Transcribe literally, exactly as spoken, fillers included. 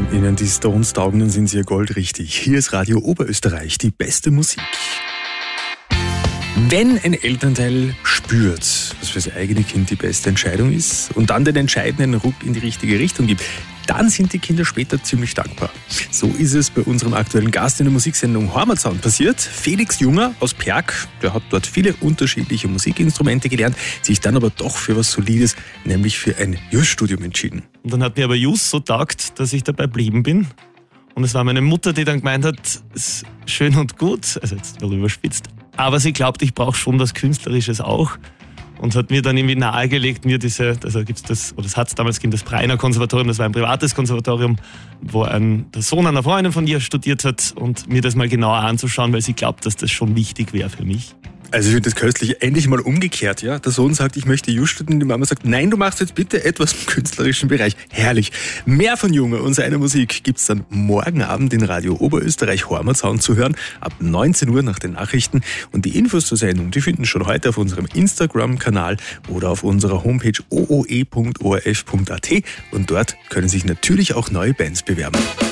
Wenn Ihnen die Stones taugen, dann sind Sie ja goldrichtig. Hier ist Radio Oberösterreich, die beste Musik. Wenn ein Elternteil spürt, was für sein eigenes Kind die beste Entscheidung ist und dann den entscheidenden Ruck in die richtige Richtung gibt, dann sind die Kinder später ziemlich dankbar. So ist es bei unserem aktuellen Gast in der Musiksendung Heimatsound passiert. Felix Junger aus Perg, der hat dort viele unterschiedliche Musikinstrumente gelernt, sich dann aber doch für was Solides, nämlich für ein Just-Studium entschieden. Und dann hat mir aber Just so taugt, dass ich dabei geblieben bin. Und es war meine Mutter, die dann gemeint hat, es ist schön und gut, also jetzt nur überspitzt, aber sie glaubt, ich brauche schon was Künstlerisches auch. Und hat mir dann irgendwie nahegelegt, mir diese, also gibt's das, oder das hat es damals gegeben, das Breiner Konservatorium, das war ein privates Konservatorium, wo ein, der Sohn einer Freundin von ihr studiert hat und mir das mal genauer anzuschauen, weil sie glaubt, dass das schon wichtig wäre für mich. Also ich finde das köstlich, endlich mal umgekehrt, ja. Der Sohn sagt, ich möchte Just studieren, die Mama sagt, nein, du machst jetzt bitte etwas im künstlerischen Bereich. Herrlich. Mehr von Junger und seiner Musik gibt's dann morgen Abend in Radio Oberösterreich Heimatsound zu hören, ab neunzehn Uhr nach den Nachrichten. Und die Infos zur Sendung, die finden schon heute auf unserem Instagram-Kanal oder auf unserer Homepage o o e punkt o r f punkt a t und dort können sich natürlich auch neue Bands bewerben.